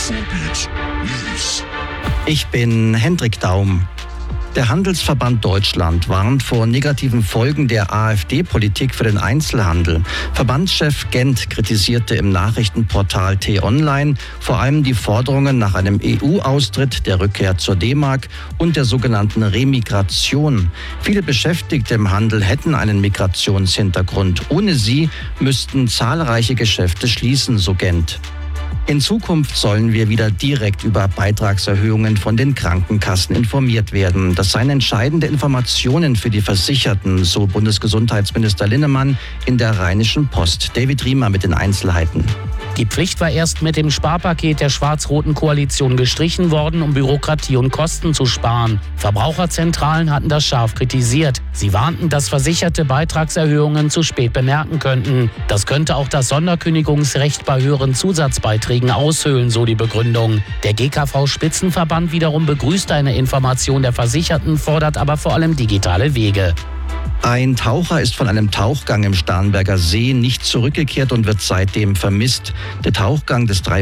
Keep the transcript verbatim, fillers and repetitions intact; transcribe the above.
Infobeat News. Ich bin Hendrik Daum. Der Handelsverband Deutschland warnt vor negativen Folgen der AfD-Politik für den Einzelhandel. Verbandschef Gent kritisierte im Nachrichtenportal T-Online vor allem die Forderungen nach einem E U-Austritt, der Rückkehr zur D-Mark und der sogenannten Remigration. Viele Beschäftigte im Handel hätten einen Migrationshintergrund. Ohne sie müssten zahlreiche Geschäfte schließen, so Gent. In Zukunft sollen wir wieder direkt über Beitragserhöhungen von den Krankenkassen informiert werden. Das seien entscheidende Informationen für die Versicherten, so Bundesgesundheitsminister Linnemann in der Rheinischen Post. David Riemer mit den Einzelheiten. Die Pflicht war erst mit dem Sparpaket der schwarz-roten Koalition gestrichen worden, um Bürokratie und Kosten zu sparen. Verbraucherzentralen hatten das scharf kritisiert. Sie warnten, dass Versicherte Beitragserhöhungen zu spät bemerken könnten. Das könnte auch das Sonderkündigungsrecht bei höheren Zusatzbeiträgen aushöhlen, so die Begründung. Der G K V-Spitzenverband wiederum begrüßt eine Information der Versicherten, fordert aber vor allem digitale Wege. Ein Taucher ist von einem Tauchgang im Starnberger See nicht zurückgekehrt und wird seitdem vermisst. Der Tauchgang des